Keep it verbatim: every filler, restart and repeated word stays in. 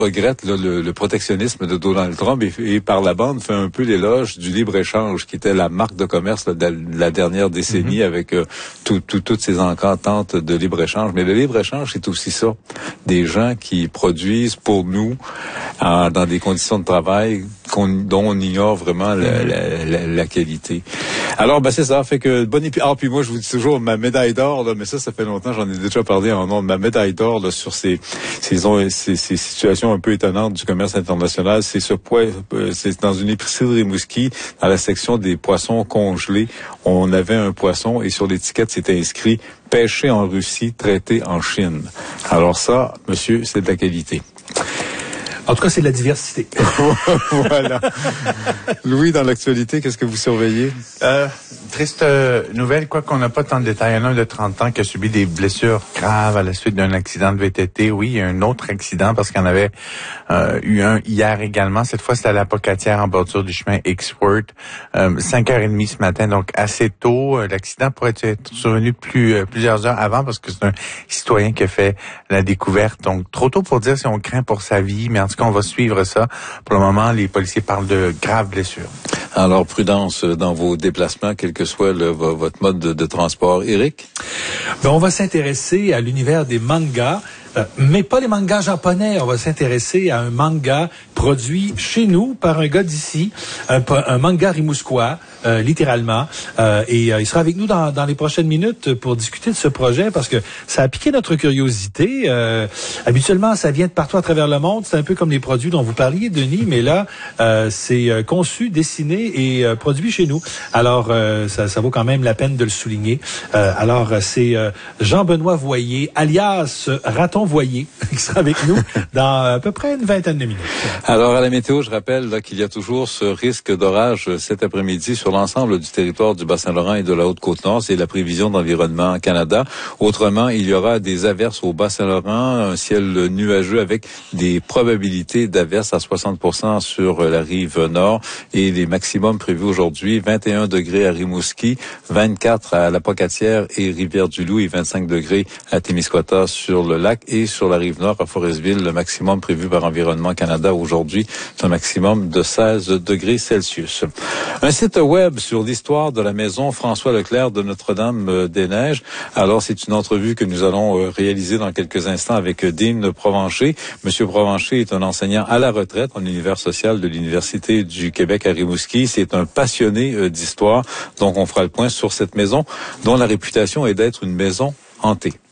regrette là, le, le protectionnisme de Donald Trump et, et par la bande fait un peu l'éloge du libre-échange qui était la marque de commerce là, de, la, de la dernière décennie mm-hmm. avec euh, tout, tout, toutes ces encantantes de libre-échange. Mais le libre-échange, c'est aussi ça. Des gens qui produisent pour nous euh, dans des conditions de travail qu'on, dont on ignore vraiment la, la, la, la qualité. Alors, ben c'est ça. Fait que bonne épi... Ah, puis moi, je vous dis toujours ma médaille d'or, là, mais ça, ça fait longtemps, j'en ai déjà parlé en nom. Ma médaille d'or là, sur ces, ces, ces, ces situations un peu étonnantes du commerce international, c'est ce poids, c'est dans une épicerie de Rimouski, dans la section des poissons congelés, on avait un poisson et sur l'étiquette c'était inscrit pêché en Russie, traité en Chine. Alors ça, monsieur, c'est de la qualité. En tout cas, c'est de la diversité. Voilà. Louis, dans l'actualité, qu'est-ce que vous surveillez? Euh, triste euh, nouvelle, quoi qu'on n'a pas tant de détails. Un homme de trente ans qui a subi des blessures graves à la suite d'un accident de V T T. Oui, il y a un autre accident parce qu'il y en avait euh, eu un hier également. Cette fois, c'était à la Pocatière en bordure du chemin Exworth. Euh, cinq heures trente ce matin, donc assez tôt. L'accident pourrait être survenu plus euh, plusieurs heures avant parce que c'est un citoyen qui a fait la découverte. Donc, trop tôt pour dire si on craint pour sa vie, mais en tout cas, on va suivre ça. Pour le moment, les policiers parlent de graves blessures. Alors, prudence dans vos déplacements, quel que soit le, votre mode de, de transport. Éric? Ben, on va s'intéresser à l'univers des mangas. Euh, mais pas les mangas japonais. On va s'intéresser à un manga produit chez nous par un gars d'ici, un, un manga rimousquois, euh, littéralement. Euh, et euh, il sera avec nous dans, dans les prochaines minutes pour discuter de ce projet parce que ça a piqué notre curiosité. Euh, habituellement, ça vient de partout à travers le monde. C'est un peu comme les produits dont vous parliez, Denis, mais là, euh, c'est euh, conçu, dessiné et euh, produit chez nous. Alors, euh, ça, ça vaut quand même la peine de le souligner. Euh, alors, c'est euh, Jean-Benoît Voyer, alias Raton Voyer, qui sera avec nous dans à peu près une vingtaine de minutes. Alors, à la météo, je rappelle là, qu'il y a toujours ce risque d'orage cet après-midi sur l'ensemble du territoire du Bas-Saint-Laurent et de la Haute-Côte-Nord. C'est la prévision d'Environnement Canada. Autrement, il y aura des averses au Bas-Saint-Laurent, un ciel nuageux avec des probabilités d'averses à soixante pour cent sur la rive nord et les maximums prévus aujourd'hui, vingt et un degrés à Rimouski, vingt-quatre à la Pocatière et Rivière-du-Loup et vingt-cinq degrés à Témiscouata sur le lac et sur la rive nord à Forestville, le maximum prévu par Environnement Canada aujourd'hui, c'est un maximum de seize degrés Celsius. Un site web sur l'histoire de la maison François Leclerc de Notre-Dame-des-Neiges. Alors, c'est une entrevue que nous allons réaliser dans quelques instants avec Dean Provencher. Monsieur Provencher est un enseignant à la retraite en univers social de l'Université du Québec à Rimouski. C'est un passionné d'histoire. Donc, on fera le point sur cette maison dont la réputation est d'être une maison hantée.